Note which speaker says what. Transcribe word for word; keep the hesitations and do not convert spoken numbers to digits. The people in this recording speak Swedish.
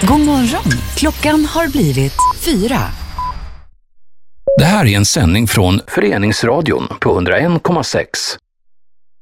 Speaker 1: God morgon, klockan har blivit fyra.
Speaker 2: Det här är en sändning från Föreningsradion på hundra en komma sex.